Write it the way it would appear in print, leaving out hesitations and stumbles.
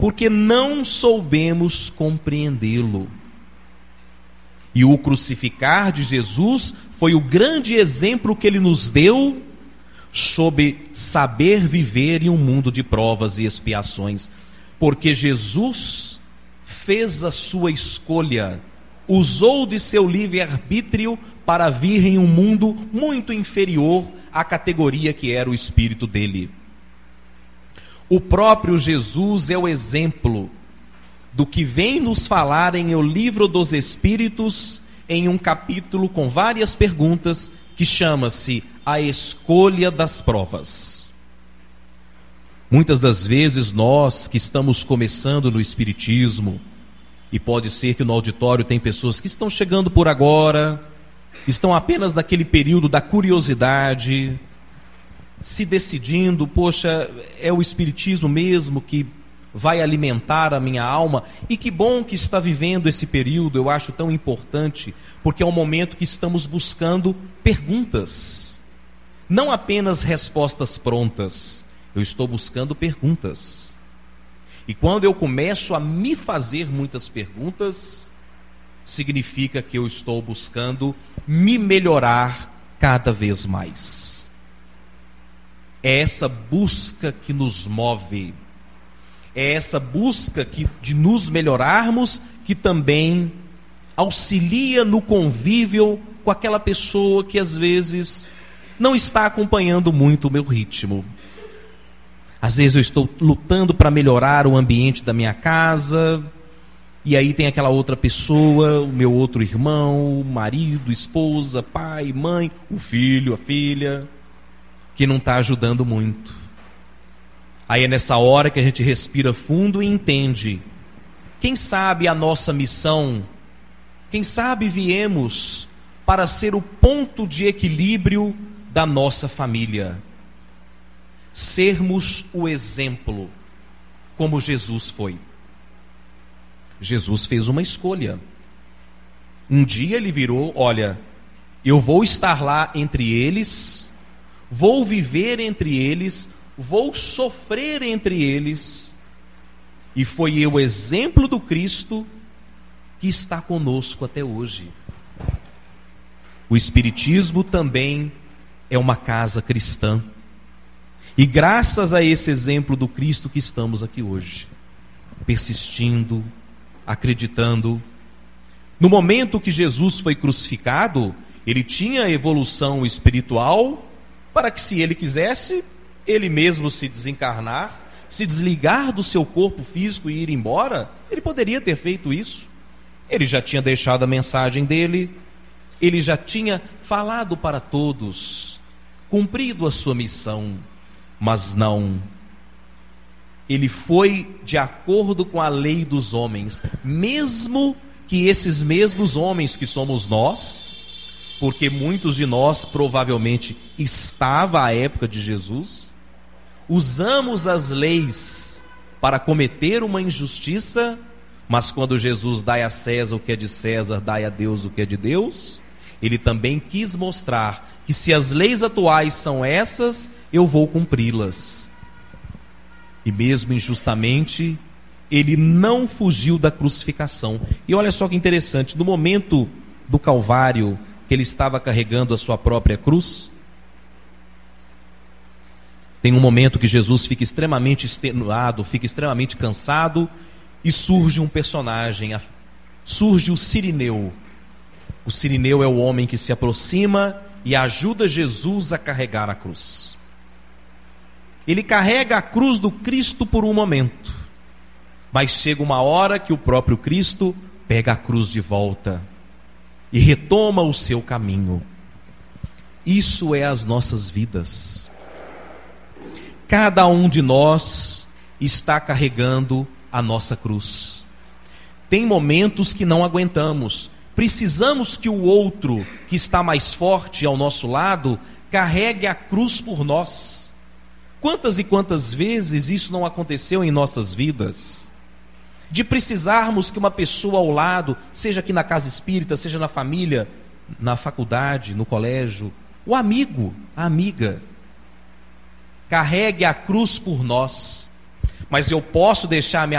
porque não soubemos compreendê-lo. E o crucificar de Jesus foi o grande exemplo que ele nos deu sobre saber viver em um mundo de provas e expiações, porque Jesus fez a sua escolha, usou de seu livre-arbítrio para vir em um mundo muito inferior à categoria que era o espírito dele. O próprio Jesus é o exemplo do que vem nos falar em O Livro dos Espíritos, em um capítulo com várias perguntas, que chama-se A Escolha das Provas. Muitas das vezes nós que estamos começando no Espiritismo, e pode ser que no auditório tem pessoas que estão chegando por agora, estão apenas naquele período da curiosidade, se decidindo, poxa, é o Espiritismo mesmo que vai alimentar a minha alma? E que bom que está vivendo esse período, eu acho tão importante, porque é um momento que estamos buscando perguntas, não apenas respostas prontas. Eu estou buscando perguntas, e quando eu começo a me fazer muitas perguntas, significa que eu estou buscando me melhorar cada vez mais. É essa busca que nos move, é essa busca de nos melhorarmos que também auxilia no convívio com aquela pessoa que às vezes não está acompanhando muito o meu ritmo. Às vezes eu estou lutando para melhorar o ambiente da minha casa, e aí tem aquela outra pessoa, o meu outro irmão, marido, esposa, pai, mãe, o filho, a filha, que não está ajudando muito. Aí é nessa hora que a gente respira fundo e entende, quem sabe a nossa missão, quem sabe viemos para ser o ponto de equilíbrio da nossa família, sermos o exemplo, como Jesus foi. Jesus fez uma escolha. Um dia ele virou, olha, eu vou estar lá entre eles, vou viver entre eles, vou sofrer entre eles, e foi o exemplo do Cristo que está conosco até hoje. O Espiritismo também é uma casa cristã, e graças a esse exemplo do Cristo que estamos aqui hoje, persistindo, acreditando. No momento que Jesus foi crucificado, ele tinha evolução espiritual para que, se ele quisesse, ele mesmo se desencarnar, se desligar do seu corpo físico e ir embora. Ele poderia ter feito isso. Ele já tinha deixado a mensagem dele, ele já tinha falado para todos, cumprido a sua missão. Mas não, ele foi de acordo com a lei dos homens, mesmo que esses mesmos homens que somos nós, porque muitos de nós provavelmente estava à época de Jesus, usamos as leis para cometer uma injustiça, mas quando Jesus dai a César o que é de César, dai a Deus o que é de Deus, ele também quis mostrar que se as leis atuais são essas, eu vou cumpri-las. E mesmo injustamente, ele não fugiu da crucificação. E olha só que interessante, no momento do Calvário, que ele estava carregando a sua própria cruz, tem um momento que Jesus fica extremamente extenuado, fica extremamente cansado, e surge um personagem, surge o Cirineu. O Cirineu é o homem que se aproxima e ajuda Jesus a carregar a cruz. Ele carrega a cruz do Cristo por um momento, mas chega uma hora que o próprio Cristo pega a cruz de volta e retoma o seu caminho. Isso é as nossas vidas. Cada um de nós está carregando a nossa cruz. Tem momentos que não aguentamos. Precisamos que o outro, que está mais forte ao nosso lado, carregue a cruz por nós. Quantas e quantas vezes isso não aconteceu em nossas vidas? De precisarmos que uma pessoa ao lado, seja aqui na casa espírita, seja na família, na faculdade, no colégio, o amigo, a amiga, carregue a cruz por nós. Mas eu posso deixar minha